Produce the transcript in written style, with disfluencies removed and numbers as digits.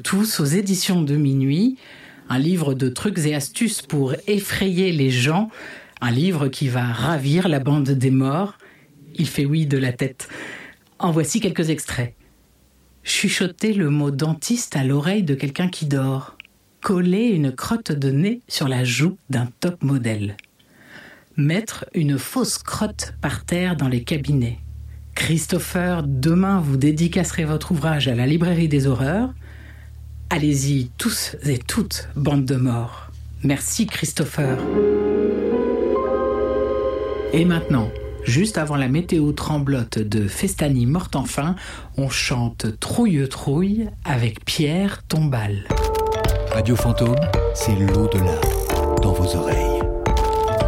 tous aux éditions de Minuit. Un livre de trucs et astuces pour effrayer les gens. Un livre qui va ravir la bande des morts. Il fait oui de la tête. En voici quelques extraits. Chuchoter le mot dentiste à l'oreille de quelqu'un qui dort. Coller une crotte de nez sur la joue d'un top modèle. Mettre une fausse crotte par terre dans les cabinets. Christopher, demain vous dédicacerez votre ouvrage à la librairie des horreurs. Allez-y tous et toutes, bande de morts. Merci Christopher. Et maintenant, juste avant la météo tremblote de Festani Mortenfin, on chante Trouille Trouille avec Pierre Tombal. Radio Fantôme, c'est l'au-delà dans vos oreilles.